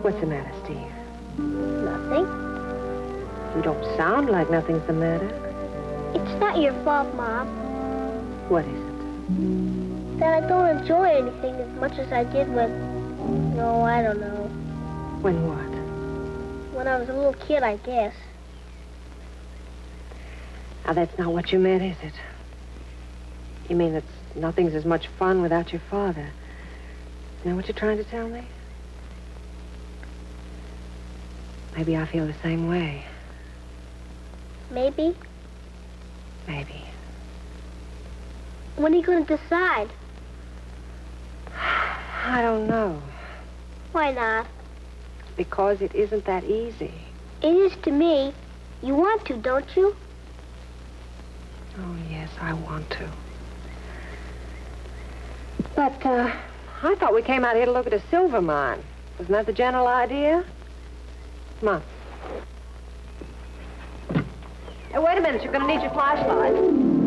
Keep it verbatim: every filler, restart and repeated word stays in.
What's the matter, Steve? Nothing. You don't sound like nothing's the matter. It's not your fault, Mom. What is it? That I don't enjoy anything as much as I did when... No, I don't know. When what? When I was a little kid, I guess. Now, that's not what you meant, is it? You mean that nothing's as much fun without your father? Isn't that what you're trying to tell me? Maybe I feel the same way. Maybe? Maybe. When are you going to decide? I don't know. Why not? Because it isn't that easy. It is to me. You want to, don't you? Oh, yes, I want to. But, uh, I thought we came out here to look at a silver mine. Wasn't that the general idea? Come on. Hey, wait a minute. You're going to need your flashlight.